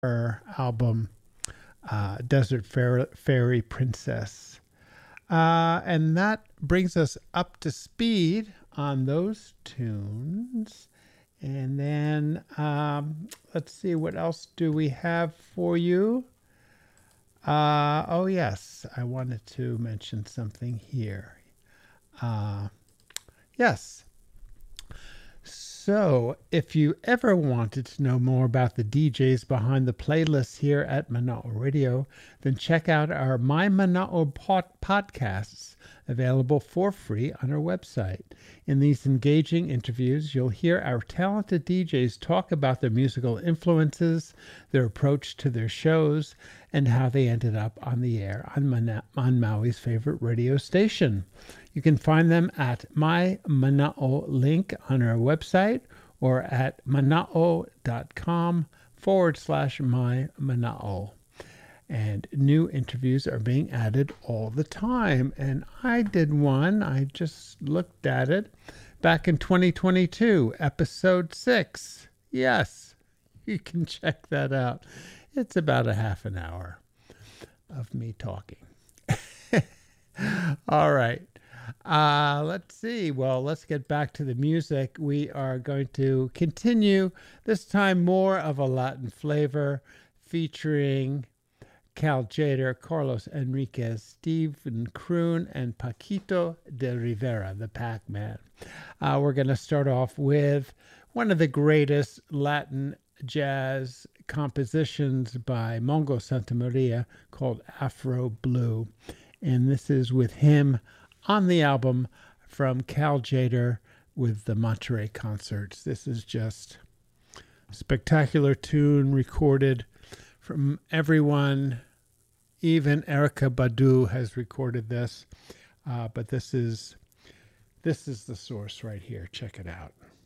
her album Desert Fairy Princess. And that brings us up to speed on those tunes. And then let's see, what else do we have for you? Oh, yes, I wanted to mention something here. Yes. So, if you ever wanted to know more about the DJs behind the playlists here at Mana'o Radio, then check out our My Mana'o podcasts, available for free on our website. In these engaging interviews, you'll hear our talented DJs talk about their musical influences, their approach to their shows, and how they ended up on the air on Maui's favorite radio station. You can find them at My Mana'o link on our website or at mana'o.com/My Mana'o. And new interviews are being added all the time. And I did one, I just looked at it, back in 2022, episode 6. Yes, you can check that out. It's about a half an hour of me talking. All right. Let's see. Well, let's get back to the music. We are going to continue, this time more of a Latin flavor, featuring Cal Tjader, Carlos Enriquez, Stephen Kroon, and Paquito de Rivera, the Pac-Man. We're going to start off with one of the greatest Latin jazz compositions by Mongo Santamaria, called Afro Blue. And this is with him on the album from Cal Tjader with the Monterey Concerts. This is just a spectacular tune, recorded from everyone. Even Erykah Badu has recorded this, but this is the source right here. Check it out.